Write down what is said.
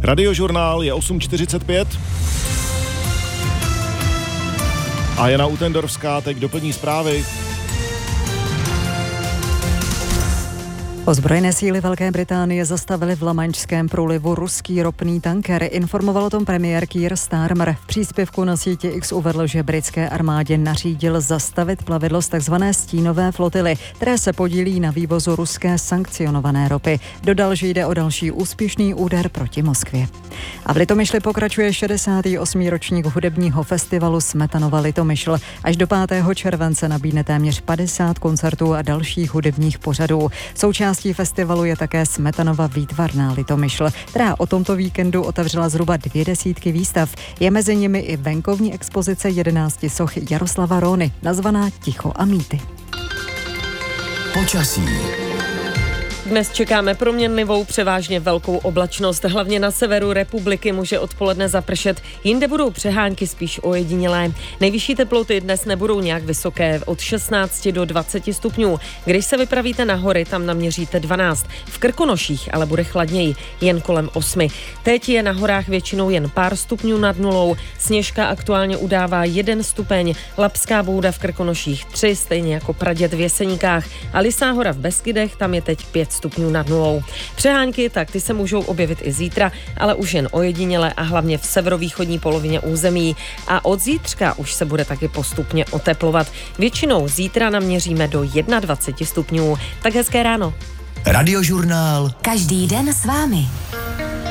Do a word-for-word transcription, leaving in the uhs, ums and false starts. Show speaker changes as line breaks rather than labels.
Radiožurnál je osm čtyřicet pět. A Jana Utendorská teď doplní zprávy.
Ozbrojené síly Velké Británie zastavily v Lamanšském průlivu ruský ropný tanker. Informoval o tom premiér Keir Starmer. V příspěvku na síti X uvedl, že britské armádě nařídil zastavit plavidlo z tzv. Stínové flotily, které se podílí na vývozu ruské sankcionované ropy. Dodal, že jde o další úspěšný úder proti Moskvě. A v Litomyšli pokračuje šedesátý osmý ročník hudebního festivalu Smetanova Litomyšl. Až do pátého července nabídne téměř padesát koncertů a dalších hudebních pořadů. Součástí festivalu je také Smetanova výtvarná Litomyšl, která o tomto víkendu otevřela zhruba dvě desítky výstav. Je mezi nimi i venkovní expozice jedenácti soch Jaroslava Róny, nazvaná Ticho a mýty.
Počasí.
Dnes čekáme proměnlivou, převážně velkou oblačnost. Hlavně na severu republiky může odpoledne zapršet, jinde budou přehánky spíš ojedinělé. Nejvyšší teploty dnes nebudou nějak vysoké, od šestnácti do dvaceti stupňů. Když se vypravíte na hory, tam naměříte dvanáct. V Krkonoších ale bude chladněji, jen kolem osmi. Teď je na horách většinou jen pár stupňů nad nulou. Sněžka aktuálně udává jeden stupeň, Labská bouda v Krkonoších tři, stejně jako Praděd v Jeseníkách. A Lysá hora v Beskydech, tam je teď pět stupňů nad nulou. Přehánky, tak ty se můžou objevit i zítra, ale už jen ojediněle a hlavně v severovýchodní polovině území. A od zítřka už se bude taky postupně oteplovat. Většinou zítra naměříme do dvaceti jednoho stupňů. Tak hezké ráno.
Radiožurnál.
Každý den s vámi.